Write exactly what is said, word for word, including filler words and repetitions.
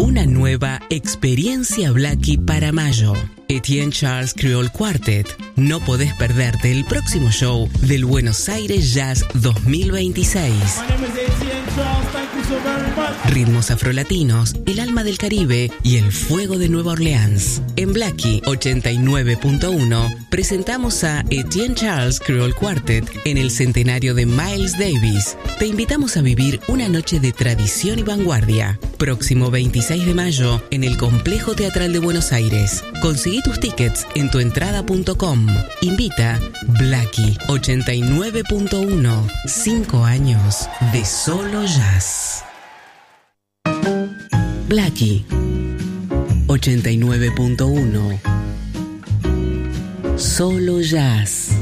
Una nueva experiencia Blackie para mayo. Etienne Charles Creole Quartet. No podés perderte el próximo show del Buenos Aires Jazz dos mil veintiséis. Ritmos afrolatinos, el alma del Caribe y el fuego de Nueva Orleans. En Blackie ochenta y nueve punto uno presentamos a Etienne Charles Creole Quartet en el centenario de Miles Davis. Te invitamos a vivir una noche de tradición y vanguardia. Próximo veintiséis de mayo en el Complejo Teatral de Buenos Aires. Conseguí tus tickets en tuentrada punto com. Invita Blackie ochenta y nueve punto uno. Cinco años de solo jazz. Blackie ochenta y nueve punto uno. Solo jazz.